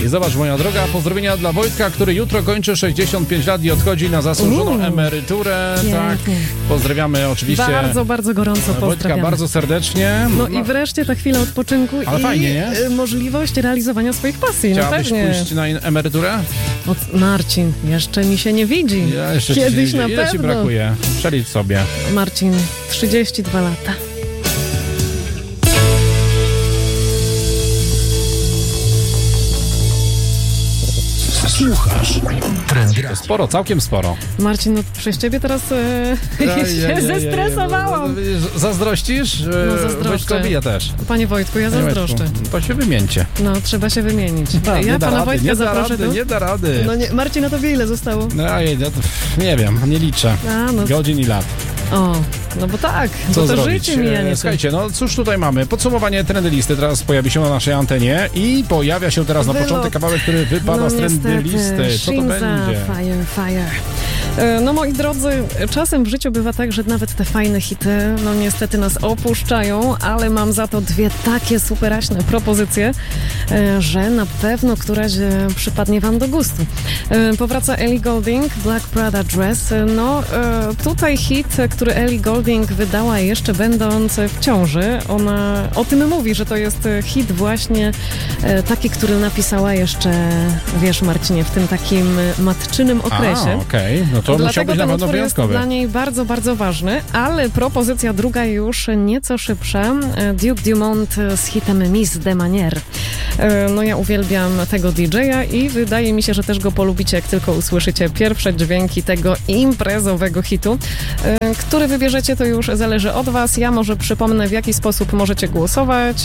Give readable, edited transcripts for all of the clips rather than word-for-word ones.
I zobacz, moja droga, pozdrowienia dla Wojtka, który jutro kończy 65 lat i odchodzi na zasłużoną emeryturę. Tak, pozdrawiamy oczywiście. Bardzo, bardzo gorąco Wojtka pozdrawiamy. bardzo serdecznie. No i wreszcie ta chwila odpoczynku ale i fajnie, nie? Możliwość realizowania swoich pasji. Chciałabyś no pójść na emeryturę? Marcin, jeszcze mi się nie widzi. Ja jeszcze Kiedyś na ile pewno. ci brakuje? Przelicz sobie. Marcin, 32 lata. Słuchasz Trendy Radio. Sporo, całkiem sporo. Marcin, no przez ciebie teraz się zestresowałam. Zazdrościsz? zazdroszczę. Wojtkowi ja też. Panie Wojtku, ja Panie zazdroszczę. Wojtku, to się wymieńcie. No, trzeba się wymienić. Nie Ja da pana rady, Wojtka nie da zaproszę rady, tu. nie da rady. No nie, Marcin, a tobie ile zostało? No nie wiem, nie liczę. Godzin i lat. O, no bo tak, Co bo to zrobić? życie mija nie. Słuchajcie, no cóż tutaj mamy? Podsumowanie trendy listy teraz pojawi się na naszej antenie i pojawia się teraz na początek kawałek, który wypada z trendy listy. Co to Shinza, będzie? Fire. No moi drodzy, czasem w życiu bywa tak, że nawet te fajne hity, no niestety nas opuszczają, ale mam za to dwie takie superaśne propozycje, że na pewno któraś przypadnie wam do gustu. Powraca Ellie Goulding, Black Prada Dress. No tutaj hit, który Ellie Goulding wydała jeszcze będąc w ciąży. Ona o tym mówi, że to jest hit właśnie taki, który napisała jeszcze, wiesz Marcinie, w tym takim matczynym okresie. Okej. No to musiał być na pewno wyjątkowy. Jest dla niej bardzo, bardzo ważny, ale propozycja druga już nieco szybsza. Duke Dumont z hitem Miss de Manière. No ja uwielbiam tego DJ-a i wydaje mi się, że też go polubicie, jak tylko usłyszycie pierwsze dźwięki tego imprezowego hitu. Który wybierzecie, to już zależy od was. Ja może przypomnę, w jaki sposób możecie głosować.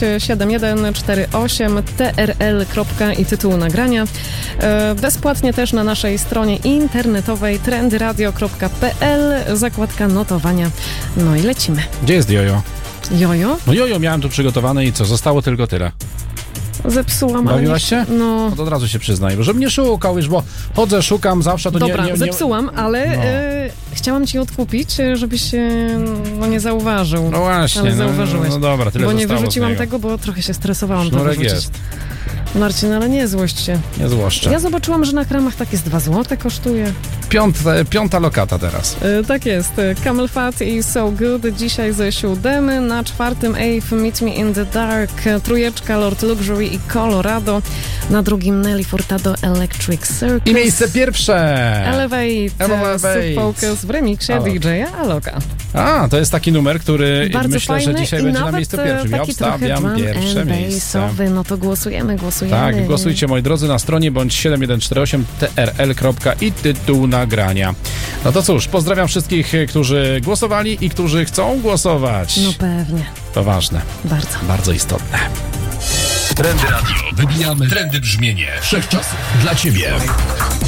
7148 TRL. i tytuł nagrania. Bezpłatnie też na naszej stronie internetowej trendyradio.pl, zakładka notowania. No i lecimy. Gdzie jest Jojo? Jojo? No Jojo miałem tu przygotowane i co? Zostało tylko tyle. Zepsułam. Bawiłaś się? No. No to od razu się przyznaj, żeby nie szukał już, bo chodzę, szukam zawsze, to Dobra, nie... zepsułam, ale chciałam ci odkupić, żebyś się nie zauważył. No właśnie, ale zauważyłeś. No dobra, tyle bo nie zostało wyrzuciłam z niego. tego, bo trochę się stresowałam. Sznurek to wyrzucić. jest. Marcin, ale nie złość się. Nie złoszczę. Ja zobaczyłam, że na kramach tak jest 2 zł kosztuje. Piąta lokata teraz. Tak jest. Camel Fat i So Good dzisiaj ze 7. Na 4. Ave Meet Me in the Dark. 3. Lord Luxury i Colorado. Na 2. Nelly Furtado Electric Circus. I miejsce pierwsze. Elevate. Focus w remiksie DJ-a Aloka. A, to jest taki numer, który bardzo myślę, fajny, że dzisiaj będzie na miejscu pierwszym. Ja obstawiam pierwsze miejsce. No to głosujemy. Tak, głosujcie moi drodzy na stronie bądź 7148 TRL. i tytuł nagrania. No to cóż, pozdrawiam wszystkich, którzy głosowali i którzy chcą głosować. No pewnie. To ważne. Bardzo. Bardzo istotne. Trendy Radio. Wybijamy trendy brzmienie wszechczasów dla ciebie.